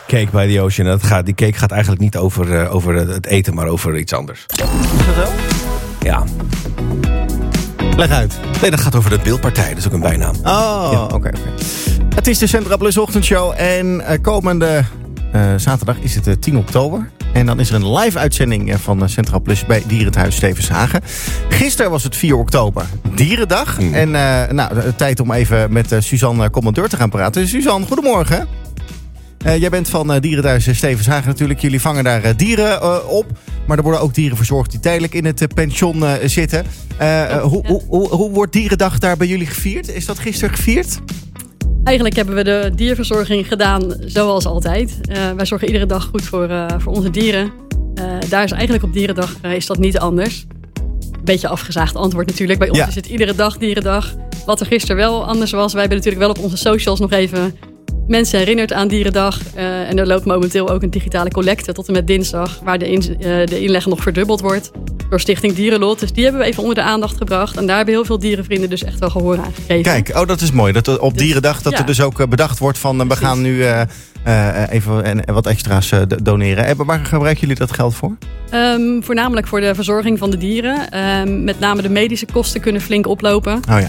Cake by the Ocean. Die cake gaat eigenlijk niet over het eten, maar over iets anders. Is dat zo? Ja. Leg uit. Nee, dat gaat over de Beeldpartij. Dat is ook een bijnaam. Oh, Ja. oké. Het is de Centra Plus ochtendshow. En komende zaterdag is het 10 oktober. En dan is er een live uitzending van Centra Plus bij Dierenthuis Stevenshagen. Gisteren was het 4 oktober, Dierendag. En tijd om even met Suzanne Commandeur te gaan praten. Suzanne, goedemorgen. Jij bent van Dierenthuis Stevenshagen natuurlijk. Jullie vangen daar dieren op. Maar er worden ook dieren verzorgd die tijdelijk in het pension zitten. Hoe wordt Dierendag daar bij jullie gevierd? Is dat gisteren gevierd? Eigenlijk hebben we de dierverzorging gedaan zoals altijd. Wij zorgen iedere dag goed voor onze dieren. Daar is eigenlijk op Dierendag is dat niet anders. Beetje afgezaagd antwoord natuurlijk. Bij ons is het iedere dag Dierendag. Wat er gisteren wel anders was. Wij hebben natuurlijk wel op onze socials nog even mensen herinnerd aan Dierendag. En er loopt momenteel ook een digitale collecte tot en met dinsdag. Waar de inleg nog verdubbeld wordt. Door Stichting Dierenlot. Dus die hebben we even onder de aandacht gebracht. En daar hebben heel veel dierenvrienden dus echt wel gehoor aan gegeven. Kijk, dat is mooi. Dat op Dierendag er dus ook bedacht wordt van... we gaan nu even wat extra's doneren. Waar gebruiken jullie dat geld voor? Voornamelijk voor de verzorging van de dieren. Met name de medische kosten kunnen flink oplopen. Oh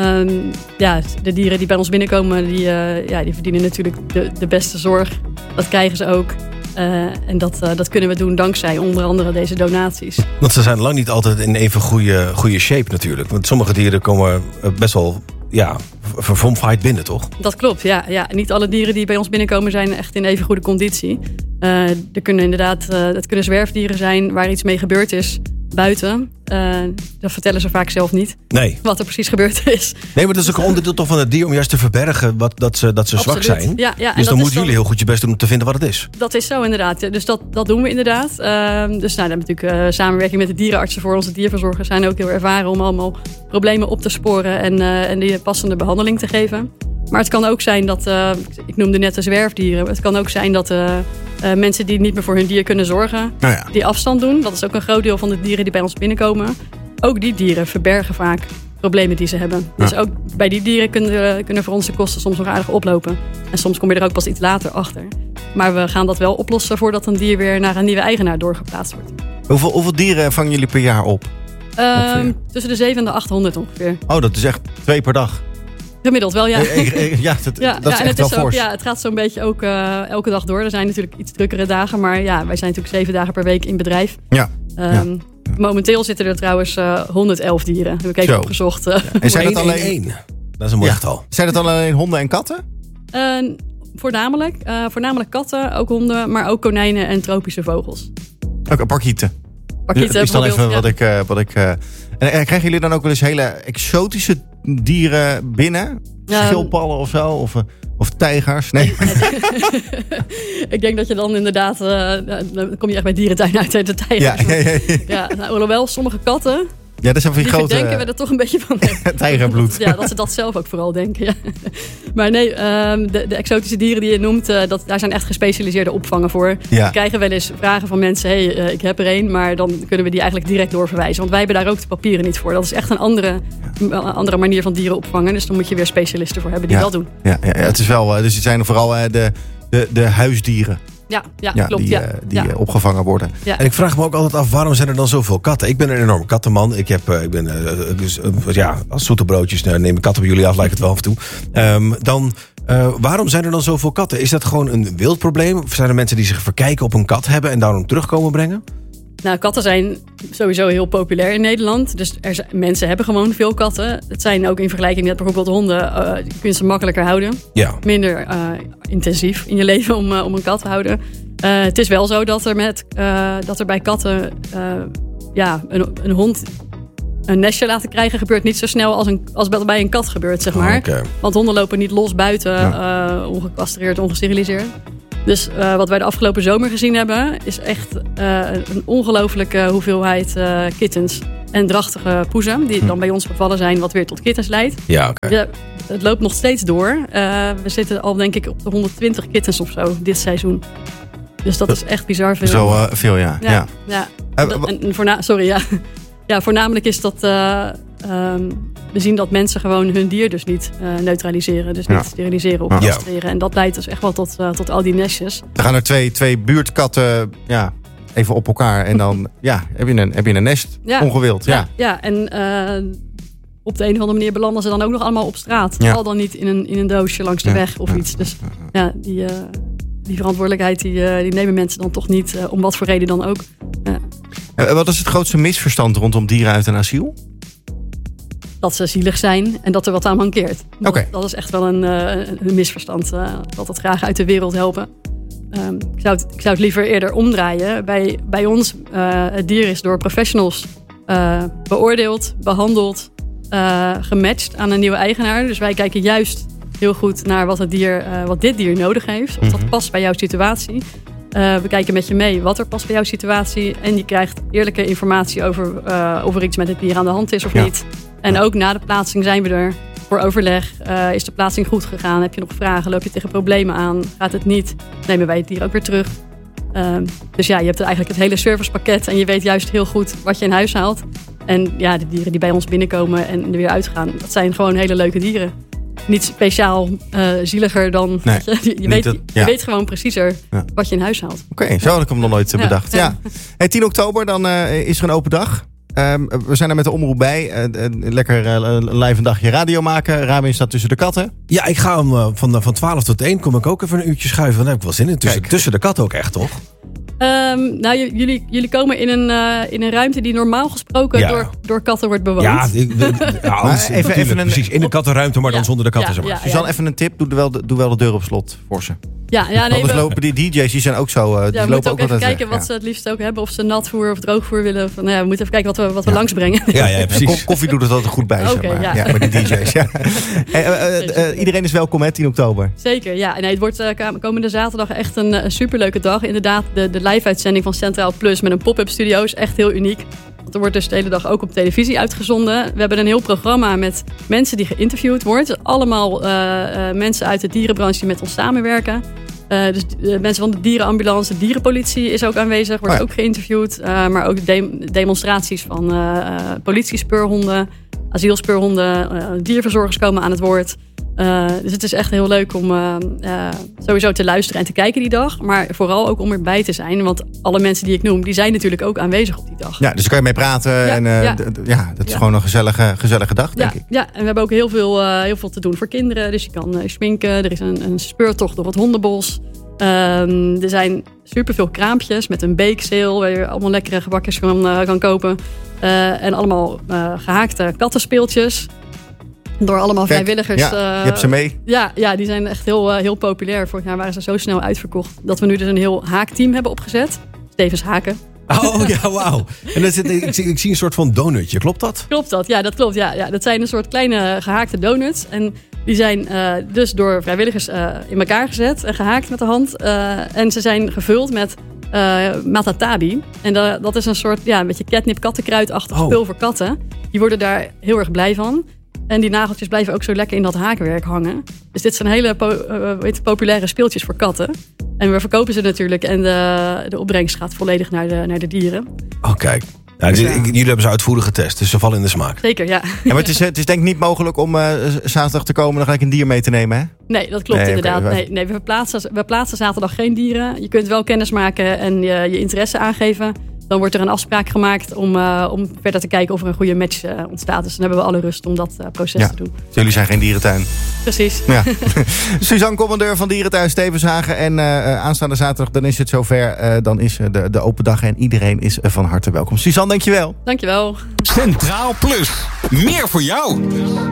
ja. De dieren die bij ons binnenkomen... die verdienen natuurlijk de beste zorg. Dat krijgen ze ook. En dat kunnen we doen dankzij onder andere deze donaties. Want ze zijn lang niet altijd in even goede shape natuurlijk. Want sommige dieren komen best wel verfomfaaid binnen, toch? Dat klopt, ja. Niet alle dieren die bij ons binnenkomen zijn echt in even goede conditie. Er kunnen inderdaad, het kunnen zwerfdieren zijn waar iets mee gebeurd is buiten. Dat vertellen ze vaak zelf niet. Nee. Wat er precies gebeurd is. Nee, maar dat is ook een onderdeel toch van het dier om juist te verbergen dat ze zwak zijn. Ja, dus dan moeten jullie heel goed je best doen om te vinden wat het is. Dat is zo inderdaad. Dus dat doen we inderdaad. Dus daar hebben we natuurlijk samenwerking met de dierenartsen voor. Onze dierverzorgers zijn ook heel ervaren om allemaal problemen op te sporen en die passende behandeling te geven. Maar het kan ook zijn dat, ik noemde net de zwerfdieren. Het kan ook zijn dat mensen die niet meer voor hun dier kunnen zorgen, die afstand doen. Dat is ook een groot deel van de dieren die bij ons binnenkomen. Ook die dieren verbergen vaak problemen die ze hebben. Dus ook bij die dieren kunnen voor ons de kosten soms nog aardig oplopen. En soms kom je er ook pas iets later achter. Maar we gaan dat wel oplossen voordat een dier weer naar een nieuwe eigenaar doorgeplaatst wordt. Hoeveel dieren vangen jullie per jaar op? Tussen de 700 en de 800 ongeveer. Oh, dat is echt 2 per dag. Gemiddeld wel, ja. Dat is echt wel fors. Het gaat zo'n beetje ook elke dag door. Er zijn natuurlijk iets drukkere dagen. Maar ja, wij zijn natuurlijk 7 dagen per week in bedrijf. Ja. Momenteel zitten er trouwens 111 dieren. Heb ik even opgezocht. En zijn het alleen... Dat is een mooi getal. Zijn het dan alleen honden en katten? Voornamelijk katten, ook honden. Maar ook konijnen en tropische vogels. Ook parkieten. Parkieten is dan even wat ik... En krijgen jullie dan ook wel eens hele exotische dieren binnen? Schildpadden of zo? Of tijgers? Nee. Ik denk dat je dan inderdaad... dan kom je echt bij dierentuin uit de tijgers. Hoewel sommige katten... Ja, dat zijn van die grote... denken we er toch een beetje van. Tijgerbloed. Ja, dat ze dat zelf ook vooral denken. Ja. Maar nee, de exotische dieren die je noemt... daar zijn echt gespecialiseerde opvangen voor. Ja. We krijgen wel eens vragen van mensen... ik heb er één, maar dan kunnen we die eigenlijk direct doorverwijzen. Want wij hebben daar ook de papieren niet voor. Dat is echt een andere manier van dieren opvangen. Dus dan moet je weer specialisten voor hebben die dat doen. Ja, het is wel... Dus het zijn vooral de huisdieren. Ja, klopt. Die opgevangen worden. Ja. En ik vraag me ook altijd af, waarom zijn er dan zoveel katten? Ik ben een enorme kattenman. Ik ben als zoete broodjes neem ik katten bij jullie af, lijkt het wel af en toe. Waarom zijn er dan zoveel katten? Is dat gewoon een wild probleem? Of zijn er mensen die zich verkijken op een kat hebben en daarom terugkomen brengen? Nou, katten zijn sowieso heel populair in Nederland. Dus mensen hebben gewoon veel katten. Het zijn ook in vergelijking met bijvoorbeeld honden... kun je ze makkelijker houden. Ja. Minder intensief in je leven om een kat te houden. Het is wel zo dat er bij katten... een hond een nestje laten krijgen... gebeurt niet zo snel als dat bij een kat gebeurt, zeg maar. Okay. Want honden lopen niet los buiten, ongecastreerd, ongesteriliseerd. Dus wat wij de afgelopen zomer gezien hebben... is echt een ongelooflijke hoeveelheid kittens en drachtige poezen... die dan bij ons bevallen zijn, wat weer tot kittens leidt. Ja, okay. Het loopt nog steeds door. We zitten al, denk ik, op de 120 kittens of zo dit seizoen. Dus dat is echt bizar veel. Zo veel, ja. Voornamelijk is dat... we zien dat mensen gewoon hun dier dus niet neutraliseren. Dus niet steriliseren of castreren. En dat leidt dus echt wel tot al die nestjes. Er gaan er twee buurtkatten even op elkaar. En dan heb je een nest ongewild. Ja, en op de een of andere manier belanden ze dan ook nog allemaal op straat. Al dan niet in een doosje langs de weg of iets. Dus die verantwoordelijkheid die nemen mensen dan toch niet, om wat voor reden dan ook. Wat is het grootste misverstand rondom dieren uit een asiel? Dat ze zielig zijn en dat er wat aan mankeert. Dat is echt wel een misverstand. Dat het graag uit de wereld helpen. Ik zou het liever eerder omdraaien. Bij ons, het dier is door professionals beoordeeld, behandeld, gematcht aan een nieuwe eigenaar. Dus wij kijken juist heel goed naar wat dit dier nodig heeft. Of dat past bij jouw situatie. We kijken met je mee wat er past bij jouw situatie. En je krijgt eerlijke informatie over of er iets met het dier aan de hand is of niet. En ook na de plaatsing zijn we er voor overleg. Is de plaatsing goed gegaan? Heb je nog vragen? Loop je tegen problemen aan? Gaat het niet? Nemen wij het dier ook weer terug. Dus je hebt eigenlijk het hele servicepakket. En je weet juist heel goed wat je in huis haalt. En de dieren die bij ons binnenkomen en er weer uitgaan. Dat zijn gewoon hele leuke dieren. Niet speciaal zieliger dan... Nee, je weet gewoon preciezer wat je in huis haalt. Oké, zo had ik hem nog nooit bedacht. Ja. Hey, 10 oktober, dan is er een open dag. We zijn er met de omroep bij. Lekker live een dagje radio maken. Rabin staat tussen de katten. Ja, ik ga hem van 12 tot 1 kom ik ook even een uurtje schuiven. Daar heb ik wel zin in. Tussen de katten ook echt, toch? Jullie komen in een ruimte die normaal gesproken door katten wordt bewoond. Precies, in de kattenruimte, maar dan zonder de katten. Suzanne, even een tip. Doe wel de deur op slot voor ze. Anders lopen die DJ's, die zijn ook zo. We moeten ook even kijken wat ze het liefst ook hebben. Of ze natvoer of droogvoer willen. We moeten even kijken wat we langsbrengen. Ja, precies. Koffie doet het altijd goed bij. Maar die DJ's. Iedereen is welkom, hè, 10 oktober. Zeker, ja. Nee, het wordt komende zaterdag echt een superleuke dag. Inderdaad, de live-uitzending van Centraal Plus met een pop-up studio is echt heel uniek. Want er wordt dus de hele dag ook op televisie uitgezonden. We hebben een heel programma met mensen die geïnterviewd worden. Allemaal mensen uit de dierenbranche die met ons samenwerken. Dus mensen van de dierenambulance, de dierenpolitie is ook aanwezig, wordt ook geïnterviewd. Maar ook demonstraties van politiespeurhonden, asielspeurhonden, dierverzorgers komen aan het woord. Dus het is echt heel leuk om sowieso te luisteren en te kijken die dag. Maar vooral ook om erbij te zijn. Want alle mensen die ik noem, die zijn natuurlijk ook aanwezig op die dag. Ja, dus daar kan je mee praten. Dat is gewoon een gezellige dag, denk ik. Ja, en we hebben ook heel veel te doen voor kinderen. Dus je kan schminken. Er is een speurtocht door het hondenbos. Er zijn superveel kraampjes met een bake sale waar je allemaal lekkere gebakjes kan kopen. En allemaal gehaakte kattenspeeltjes. Door allemaal vrijwilligers. Je hebt ze mee. Ja, die zijn echt heel populair. Vorig jaar waren ze zo snel uitverkocht dat we nu dus een heel haakteam hebben opgezet. Stevens Haken. Oh ja, wauw. En ik zie een soort van donutje, klopt dat? Klopt dat? Ja, dat klopt. Ja, dat zijn een soort kleine gehaakte donuts. En die zijn dus door vrijwilligers in elkaar gezet en gehaakt met de hand. En ze zijn gevuld met matatabi. En dat is een soort een beetje catnip kattenkruidachtig spul voor katten. Die worden daar heel erg blij van. En die nageltjes blijven ook zo lekker in dat haakwerk hangen. Dus dit zijn hele populaire speeltjes voor katten. En we verkopen ze natuurlijk. En de opbrengst gaat volledig naar de dieren. Oh, kijk. Jullie hebben ze uitvoerig getest, dus ze vallen in de smaak. Zeker, ja. Maar het is denk ik niet mogelijk om zaterdag te komen en dan gelijk een dier mee te nemen, hè? Nee, dat klopt inderdaad. Okay. Nee, we plaatsen zaterdag geen dieren. Je kunt wel kennis maken en je interesse aangeven. Dan wordt er een afspraak gemaakt om verder te kijken of er een goede match ontstaat. Dus dan hebben we alle rust om dat proces te doen. Jullie zijn geen dierentuin. Precies. Ja. Suzanne, commandeur van Dierentuin Stevenshagen. En aanstaande zaterdag, dan is het zover. Dan is de open dag en iedereen is van harte welkom. Suzanne, dankjewel. Dankjewel. Centraal Plus. Meer voor jou.